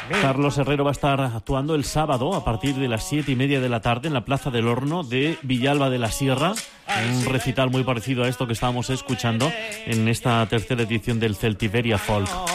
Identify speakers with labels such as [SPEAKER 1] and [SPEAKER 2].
[SPEAKER 1] Carlos Herrero va a estar actuando el sábado a partir de las 7:30 de la tarde en la Plaza del Horno de Villalba de la Sierra. Un recital muy parecido a esto que estábamos escuchando en esta tercera edición del Celtiberia Folk.